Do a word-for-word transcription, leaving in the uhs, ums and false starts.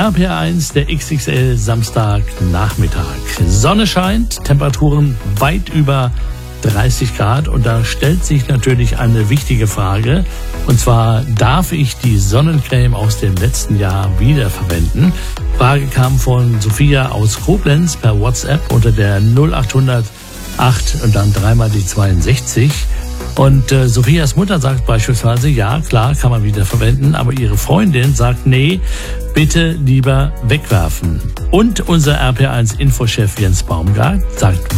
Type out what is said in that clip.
R P R eins, der X X L Samstagnachmittag. Sonne scheint, Temperaturen weit über dreißig Grad und da stellt sich natürlich eine wichtige Frage, und zwar, darf ich die Sonnencreme aus dem letzten Jahr wiederverwenden? Frage kam von Sophia aus Koblenz per WhatsApp unter der null acht hundert acht und dann dreimal die zweiundsechzig. Und äh, Sophias Mutter sagt beispielsweise, ja, klar, kann man wieder verwenden, aber ihre Freundin sagt, nee, bitte lieber wegwerfen. Und unser R P R eins Infochef Jens Baumgart sagt,